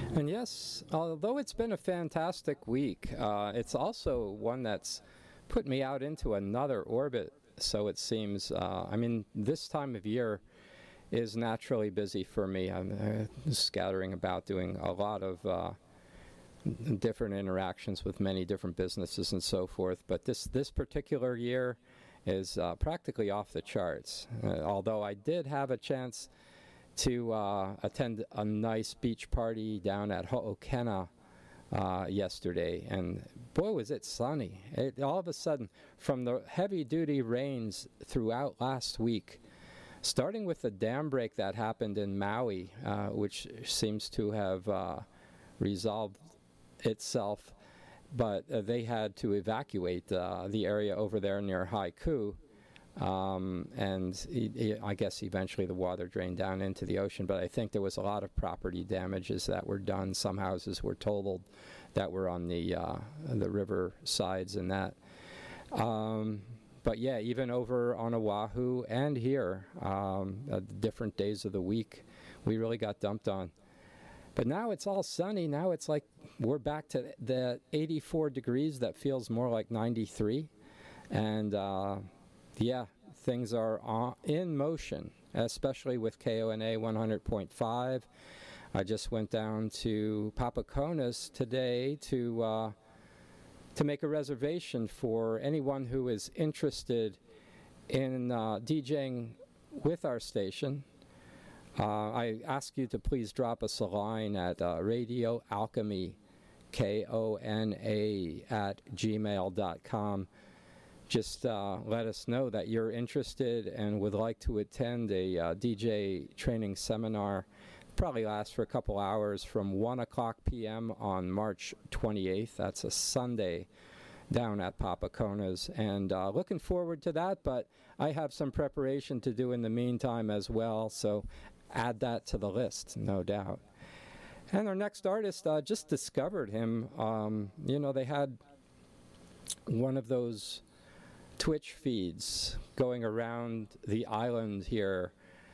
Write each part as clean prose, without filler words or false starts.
And yes, although it's been a fantastic week, it's also one that's put me out into another orbit, so it seems. This time of year is naturally busy for me. I'm scattering about doing a lot of different interactions with many different businesses and so forth, but this particular year is practically off the charts. Although I did have a chance to attend a nice beach party down at Ho'okena yesterday, and boy was it sunny. All of a sudden, from the heavy-duty rains throughout last week, starting with the dam break that happened in Maui, which seems to have resolved itself, but they had to evacuate the area over there near Haiku. I guess eventually the water drained down into the ocean, but I think there was a lot of property damages that were done. Some houses were totaled that were on the river sides and that. But yeah, even over on Oahu and here, different days of the week, we really got dumped on. But now it's all sunny. Now it's like we're back to the 84 degrees that feels more like 93. And yeah, things are in motion, especially with KONA 100.5. I just went down to Papaconas today to make a reservation for anyone who is interested in DJing with our station. I ask you to please drop us a line at Radio Alchemy, KONA @gmail.com. Just let us know that you're interested and would like to attend a DJ training seminar. Probably lasts for a couple hours from 1 o'clock p.m. on March 28th. That's a Sunday down at Papaconas. And looking forward to that, but I have some preparation to do in the meantime as well, so add that to the list, no doubt. And our next artist, just discovered him. They had one of those Twitch feeds going around the island here,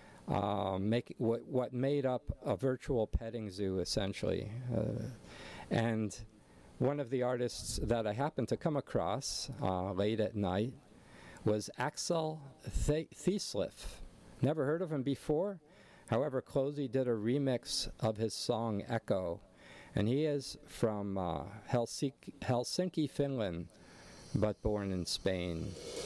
what made up a virtual petting zoo, essentially. And one of the artists that I happened to come across late at night was Axel Thiesliff. Never heard of him before. However, Closey did a remix of his song Echo, and he is from Helsinki, Finland, but born in Spain.